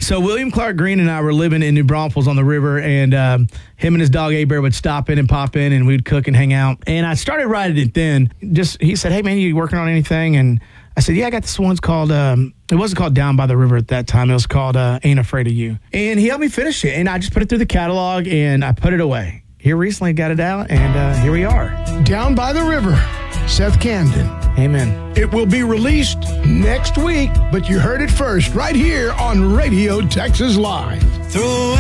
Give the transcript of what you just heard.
So William Clark Green and I were living in New Braunfels on the river, and him and his dog A-Bear would stop in and pop in, and we'd cook and hang out. And I started writing it then. He said, hey, man, you working on anything? And I said, yeah, I got this one's called, it wasn't called Down by the River at that time. It was called Ain't Afraid of You. And he helped me finish it, and I just put it through the catalog, and I put it away. Here recently got it out, and here we are. Down by the River, Seth Camden. Amen. It will be released next week, but you heard it first right here on Radio Texas Live.